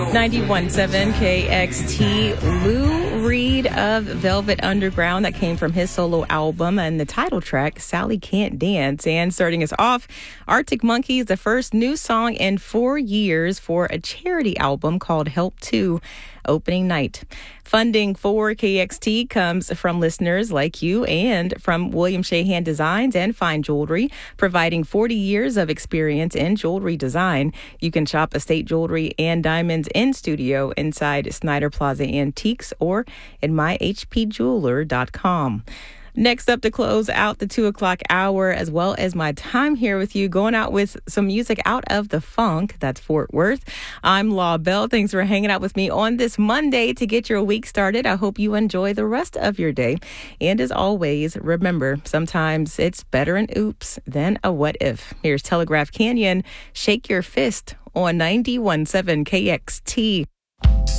91.7 KXT. Lou Reed of Velvet Underground. That came from his solo album and the title track, Sally Can't Dance. And starting us off, Arctic Monkeys, the first new song in 4 years for a charity album called Help 2, opening night. Funding for KXT comes from listeners like you and from William Shahan Designs and Fine Jewelry, providing 40 years of experience in jewelry design. You can shop estate jewelry and diamonds in studio inside Snyder Plaza Antiques or at myhpjeweler.com. Next up to close out the 2 o'clock hour, as well as my time here with you, going out with some music out of the funk. That's Fort Worth. I'm Law Bell. Thanks for hanging out with me on this Monday to get your week started. I hope you enjoy the rest of your day. And as always, remember, sometimes it's better an oops than a what if. Here's Telegraph Canyon, Shake Your Fist on 91.7 KXT.